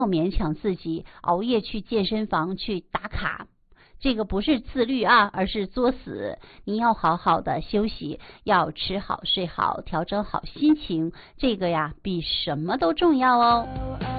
勉强自己熬夜去健身房去打卡。这个不是自律啊，而是作死。你要好好的休息，要吃好睡好，调整好心情，这个呀比什么都重要哦。